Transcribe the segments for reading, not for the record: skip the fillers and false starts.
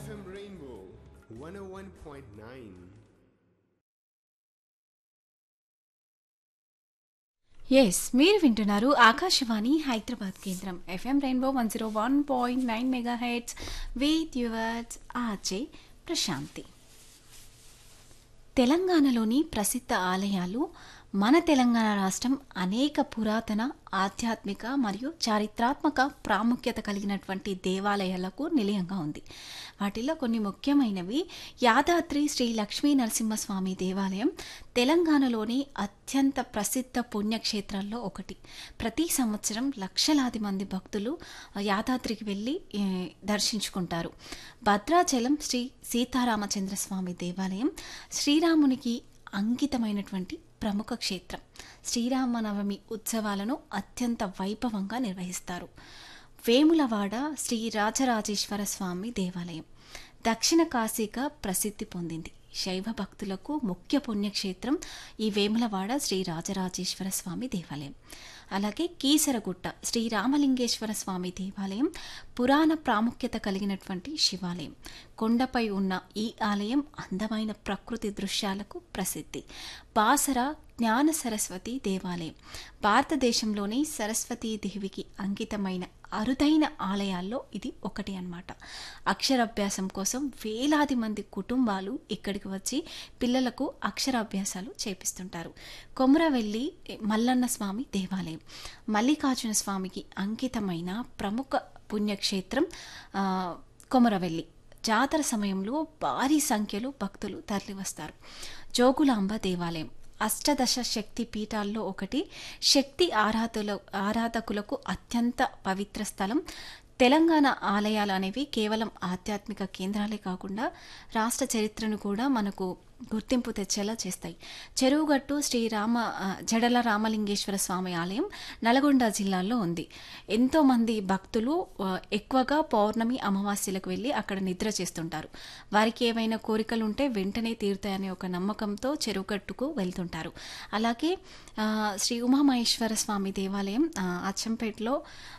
FM Rainbow 101.9. Yes మీరు వింటున్నారు ఆకాశవాణి హైదరాబాద్ కేంద్రం FM rainbow 101.9 mega heads with yours RJ Prashanti. తెలంగాణలోని ప్రసిద్ధ ఆలయాలు మన తెలంగాణ రాష్ట్రం అనేక పురాతన ఆధ్యాత్మిక మరియు చారిత్రాత్మక ప్రాముఖ్యత కలిగినటువంటి దేవాలయాలకు నిలయంగా ఉంది. వాటిలో కొన్ని ముఖ్యమైనవి యాదాద్రి శ్రీ లక్ష్మీ నరసింహస్వామి దేవాలయం తెలంగాణలోని అత్యంత ప్రసిద్ధ పుణ్యక్షేత్రాల్లో ఒకటి. ప్రతి సంవత్సరం లక్షలాది మంది భక్తులు యాదాద్రికి వెళ్ళి దర్శించుకుంటారు. భద్రాచలం శ్రీ సీతారామచంద్రస్వామి దేవాలయం శ్రీరామునికి అంకితమైనటువంటి ప్రముఖ క్షేత్రం. శ్రీరామనవమి ఉత్సవాలను అత్యంత వైభవంగా నిర్వహిస్తారు. వేములవాడ శ్రీ రాజరాజేశ్వర స్వామి దేవాలయం దక్షిణ కాశీగా ప్రసిద్ధి పొందింది. శైవ భక్తులకు ముఖ్య పుణ్యక్షేత్రం ఈ వేములవాడ శ్రీ రాజరాజేశ్వర స్వామి దేవాలయం. అలాగే కీసరగుట్ట శ్రీ రామలింగేశ్వర స్వామి దేవాలయం పురాణ ప్రాముఖ్యత కలిగినటువంటి శివాలయం. కొండపై ఉన్న ఈ ఆలయం అందమైన ప్రకృతి దృశ్యాలకు ప్రసిద్ధి. బాసర జ్ఞాన సరస్వతి దేవాలయం భారతదేశంలోని సరస్వతీదేవికి అంకితమైన అరుదైన ఆలయాల్లో ఇది ఒకటి అన్నమాట. అక్షరాభ్యాసం కోసం వేలాది మంది కుటుంబాలు ఇక్కడికి వచ్చి పిల్లలకు అక్షరాభ్యాసాలు చేపిస్తుంటారు. కొమురవెల్లి మల్లన్న స్వామి దేవాలయం మల్లికార్జున స్వామికి అంకితమైన ప్రముఖ పుణ్యక్షేత్రం. కొమురవెల్లి జాతర సమయంలో భారీ సంఖ్యలో భక్తులు తరలివస్తారు. జోగులాంబ దేవాలయం అష్టదశ శక్తి పీఠాల్లో ఒకటి. శక్తి ఆరాధకులకు అత్యంత పవిత్ర స్థలం. తెలంగాణ ఆలయాలు అనేవి కేవలం ఆధ్యాత్మిక కేంద్రాలే కాకుండా రాష్ట్ర చరిత్రను కూడా మనకు గుర్తింపు తెచ్చేలా చేస్తాయి. చెరువుగట్టు శ్రీ జడల రామలింగేశ్వర స్వామి ఆలయం నల్గొండ జిల్లాలో ఉంది. ఎంతోమంది భక్తులు ఎక్కువగా పౌర్ణమి అమావాస్యలకు వెళ్ళి అక్కడ నిద్ర చేస్తుంటారు. వారికి ఏమైనా కోరికలు ఉంటే వెంటనే తీరుతాయనే ఒక నమ్మకంతో చెరువుగట్టుకు వెళ్తుంటారు. అలాగే శ్రీ ఉమామహేశ్వర స్వామి దేవాలయం అచ్చంపేటలో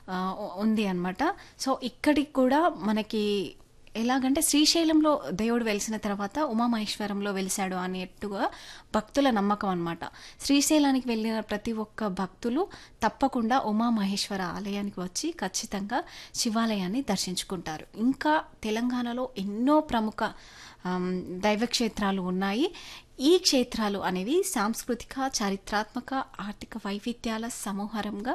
ఉంది అన్నమాట. సో ఇక్కడికి కూడా మనకి ఎలాగంటే శ్రీశైలంలో దేవుడు వెలిసిన తర్వాత ఉమామహేశ్వరంలో వెలిశాడు అనేట్టుగా భక్తుల నమ్మకం అన్నమాట. శ్రీశైలానికి వెళ్ళిన ప్రతి ఒక్క భక్తులు తప్పకుండా ఉమామహేశ్వర ఆలయానికి వచ్చి ఖచ్చితంగా శివాలయాన్ని దర్శించుకుంటారు. ఇంకా తెలంగాణలో ఎన్నో ప్రముఖ దైవక్షేత్రాలు ఉన్నాయి. ఈ క్షేత్రాలు అనేవి సాంస్కృతిక చారిత్రాత్మక ఆర్థిక వైవిధ్యాల సమూహంగా